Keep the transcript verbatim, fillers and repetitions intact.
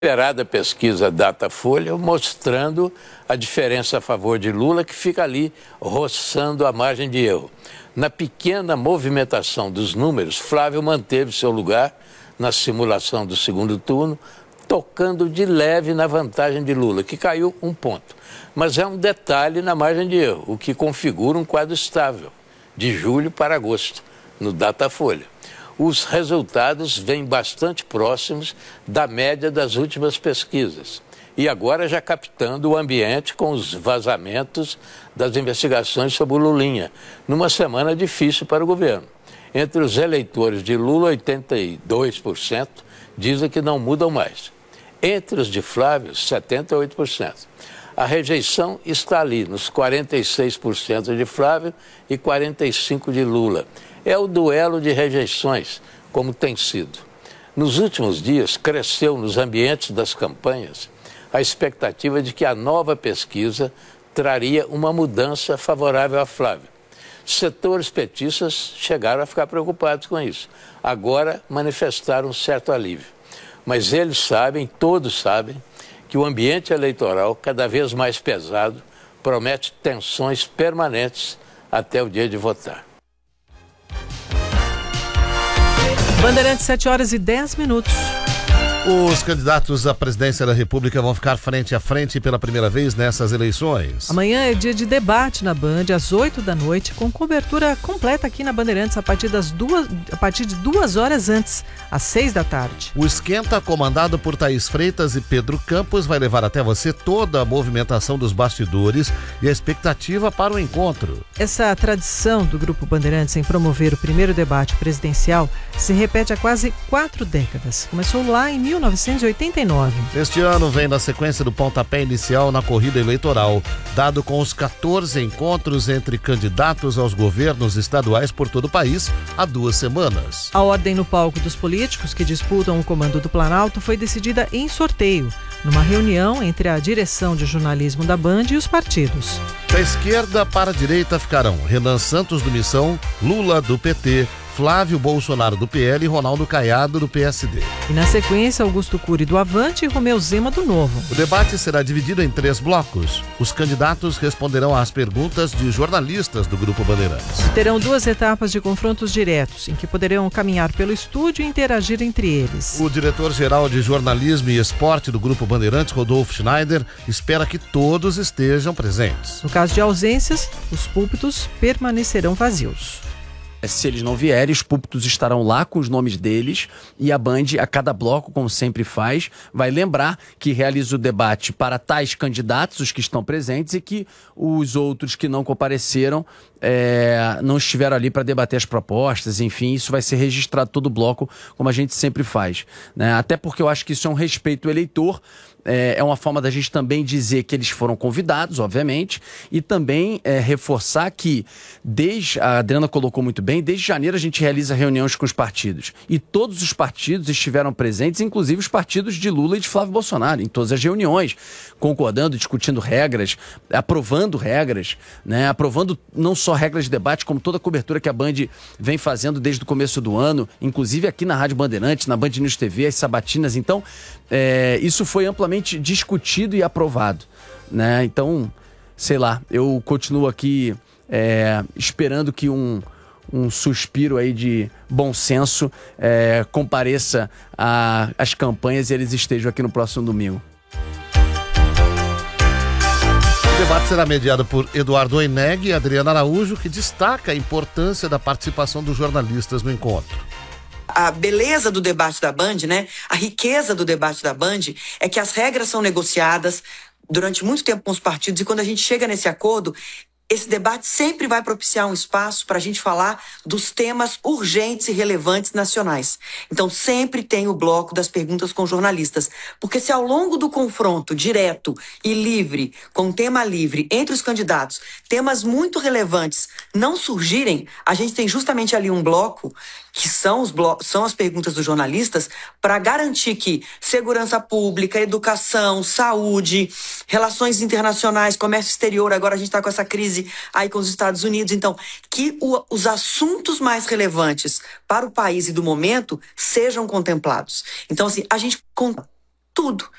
Esperada pesquisa Datafolha mostrando a diferença a favor de Lula, que fica ali roçando a margem de erro. Na pequena movimentação dos números, Flávio manteve seu lugar na simulação do segundo turno, tocando de leve na vantagem de Lula, que caiu um ponto. Mas é um detalhe na margem de erro, o que configura um quadro estável, de julho para agosto, no Datafolha. Os resultados vêm bastante próximos da média das últimas pesquisas. E agora já captando o ambiente com os vazamentos das investigações sobre o Lulinha, numa semana difícil para o governo. Entre os eleitores de Lula, oitenta e dois por cento dizem que não mudam mais. Entre os de Flávio, setenta e oito por cento. A rejeição está ali, nos quarenta e seis por cento de Flávio e quarenta e cinco por cento de Lula. É o duelo de rejeições, como tem sido. Nos últimos dias, cresceu nos ambientes das campanhas a expectativa de que a nova pesquisa traria uma mudança favorável a Flávio. Setores petistas chegaram a ficar preocupados com isso. Agora manifestaram um certo alívio. Mas eles sabem, todos sabem, que o ambiente eleitoral, cada vez mais pesado, promete tensões permanentes até o dia de votar. Bandeirantes, sete horas e dez minutos. Os candidatos à presidência da República vão ficar frente a frente pela primeira vez nessas eleições. Amanhã é dia de debate na Band, às oito da noite, com cobertura completa aqui na Bandeirantes a partir, das duas, a partir de duas horas antes, às seis da tarde. O esquenta, comandado por Thaís Freitas e Pedro Campos, vai levar até você toda a movimentação dos bastidores e a expectativa para o encontro. Essa tradição do Grupo Bandeirantes em promover o primeiro debate presidencial se repete há quase quatro décadas. Começou lá em mil novecentos e oitenta e nove. Este ano vem na sequência do pontapé inicial na corrida eleitoral, dado com os quatorze encontros entre candidatos aos governos estaduais por todo o país há duas semanas. A ordem no palco dos políticos que disputam o comando do Planalto foi decidida em sorteio, numa reunião entre a direção de jornalismo da Band e os partidos. Da esquerda para a direita ficarão Renan Santos do Missão, Lula do P T, Flávio Bolsonaro do P L e Ronaldo Caiado do P S D. E na sequência, Augusto Cury do Avante e Romeu Zema do Novo. O debate será dividido em três blocos. Os candidatos responderão às perguntas de jornalistas do Grupo Bandeirantes. Terão duas etapas de confrontos diretos, em que poderão caminhar pelo estúdio e interagir entre eles. O diretor-geral de jornalismo e esporte do Grupo Bandeirantes, Rodolfo Schneider, espera que todos estejam presentes. No caso de ausências, os púlpitos permanecerão vazios. Se eles não vierem, os púlpitos estarão lá com os nomes deles e a Band, a cada bloco, como sempre faz, vai lembrar que realiza o debate para tais candidatos, os que estão presentes, e que os outros que não compareceram é, não estiveram ali para debater as propostas. Enfim, isso vai ser registrado todo o bloco, como a gente sempre faz, né? Até porque eu acho que isso é um respeito ao eleitor. É uma forma da gente também dizer que eles foram convidados, obviamente, e também é, reforçar que, desde, a Adriana colocou muito bem, desde janeiro a gente realiza reuniões com os partidos. E todos os partidos estiveram presentes, inclusive os partidos de Lula e de Flávio Bolsonaro, em todas as reuniões, concordando, discutindo regras, aprovando regras, né, aprovando não só regras de debate, como toda a cobertura que a Band vem fazendo desde o começo do ano, inclusive aqui na Rádio Bandeirantes, na Band News T V, as sabatinas. Então, é, isso foi amplamente discutido e aprovado, né? Então, sei lá, eu continuo aqui é, esperando que um, um suspiro aí de bom senso é, compareça às campanhas e eles estejam aqui no próximo domingo. O debate será mediado por Eduardo Oineg e Adriana Araújo, que destaca a importância da participação dos jornalistas no encontro. A beleza do debate da Band, né? A riqueza do debate da Band é que as regras são negociadas durante muito tempo com os partidos, e quando a gente chega nesse acordo, esse debate sempre vai propiciar um espaço para a gente falar dos temas urgentes e relevantes nacionais. Então sempre tem o bloco das perguntas com jornalistas, porque se ao longo do confronto direto e livre, com tema livre entre os candidatos, temas muito relevantes não surgirem, a gente tem justamente ali um bloco que são, os blo- são as perguntas dos jornalistas, para garantir que segurança pública, educação, saúde, relações internacionais, comércio exterior, agora a gente está com essa crise aí com os Estados Unidos, então, que o, os assuntos mais relevantes para o país e do momento sejam contemplados. Então, assim, a gente conta tudo.